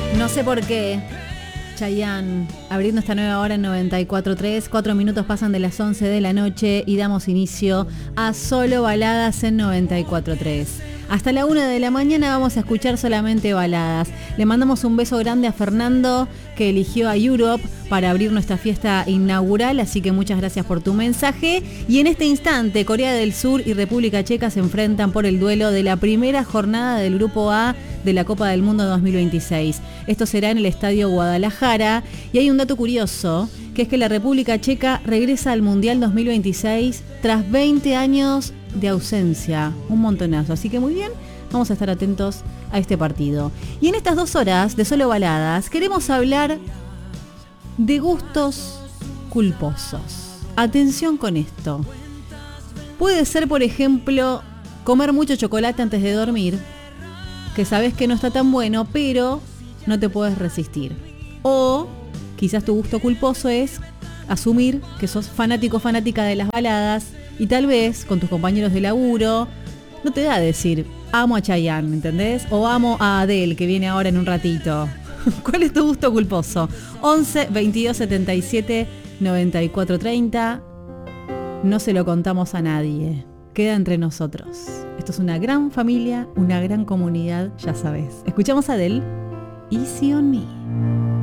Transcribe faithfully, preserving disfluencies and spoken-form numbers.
No sé por qué, Chayanne, abriendo esta nueva hora en noventa y cuatro punto tres, cuatro minutos pasan de las once de la noche y damos inicio a Solo Baladas en noventa y cuatro punto tres. Hasta la una de la mañana vamos a escuchar solamente baladas. Le mandamos un beso grande a Fernando, que eligió a Europe para abrir nuestra fiesta inaugural, así que muchas gracias por tu mensaje. Y en este instante, Corea del Sur y República Checa se enfrentan por el duelo de la primera jornada del Grupo A de la Copa del Mundo dos mil veintiséis. Esto será en el Estadio Guadalajara, y hay un dato curioso, que es que la República Checa regresa al Mundial dos mil veintiséis tras veinte años de ausencia, un montonazo, así que muy bien, vamos a estar atentos a este partido. Y en estas dos horas de Solo Baladas queremos hablar de gustos culposos. Atención con esto. Puede ser, por ejemplo, comer mucho chocolate antes de dormir, que sabes que no está tan bueno, pero no te puedes resistir. O quizás tu gusto culposo es asumir que sos fanático o fanática de las baladas y tal vez con tus compañeros de laburo no te da a decir amo a Chayanne, ¿entendés? O amo a Adele, que viene ahora en un ratito. ¿Cuál es tu gusto culposo? once, veintidós, setenta y siete, noventa y cuatro, treinta. No se lo contamos a nadie. Queda entre nosotros. Esto es una gran familia, una gran comunidad, ya sabes. Escuchamos a Adele, Easy on Me.